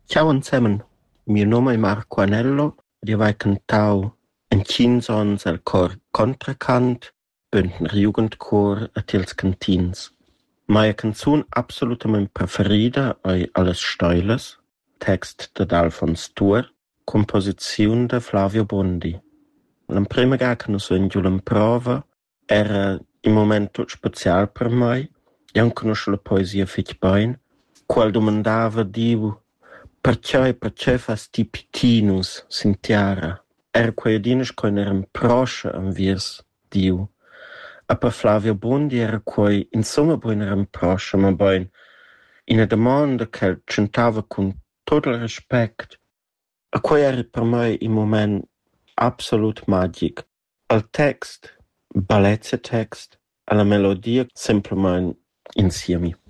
Ciao insieme, mio nome è Marco Anello ed io vai cantau en Chinsons al cor Contracant, Bündner Jugendchor a Tils Cantins. Mia canzun absolutament preferida è Alles Steiles, text de Alfons Tuor, composizione de Flavio Bondi. La prima gara che nus vengiu l'improva era un momento special per mai. Io conosco la poesia fich bein, qual domandava Diu perché fas ti pitinus sintiara? Era quaidines coi eran proscia am viers Diu. A per Flavio Bondi era quai insomma boin eran proscia, ma boin ina domanda che cantava con tutto il rispetto. A quai era per me un moment absolut magic. Al text, bellezza text, alla melodia semplicemente insieme.